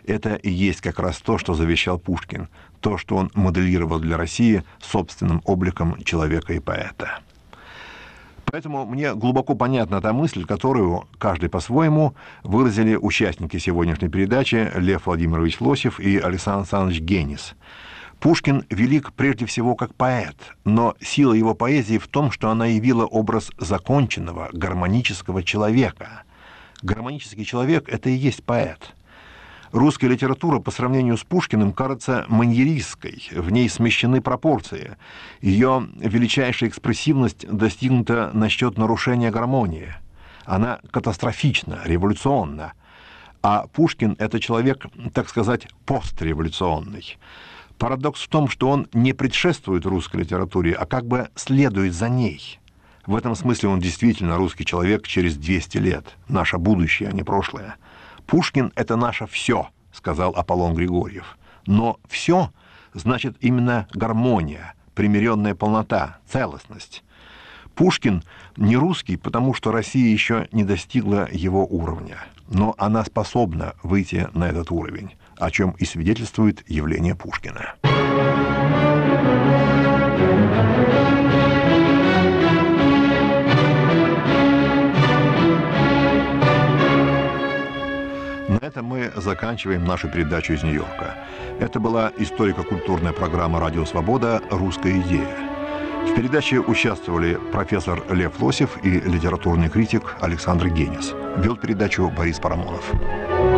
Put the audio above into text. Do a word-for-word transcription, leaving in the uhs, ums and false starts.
это и есть как раз то, что завещал Пушкин, то, что он моделировал для России собственным обликом человека и поэта. Поэтому мне глубоко понятна та мысль, которую каждый по-своему выразили участники сегодняшней передачи Лев Владимирович Лосев и Александр Александрович Генис. Пушкин велик прежде всего как поэт, но сила его поэзии в том, что она явила образ законченного, гармонического человека. Гармонический человек — это и есть поэт. Русская литература по сравнению с Пушкиным кажется маньеристской, в ней смещены пропорции. Ее величайшая экспрессивность достигнута насчет нарушения гармонии. Она катастрофична, революционна. А Пушкин — это человек, так сказать, постреволюционный. Парадокс в том, что он не предшествует русской литературе, а как бы следует за ней. В этом смысле он действительно русский человек через двести лет, наше будущее, а не прошлое. «Пушкин — это наше все», — сказал Аполлон Григорьев. Но «все» значит именно гармония, примиренная полнота, целостность. Пушкин не русский, потому что Россия еще не достигла его уровня, но она способна выйти на этот уровень, о чем и свидетельствует явление Пушкина. На этом мы заканчиваем нашу передачу из Нью-Йорка. Это была историко-культурная программа «Радио Свобода. Русская идея». В передаче участвовали профессор Лев Лосев и литературный критик Александр Генис. Вел передачу Борис Парамонов.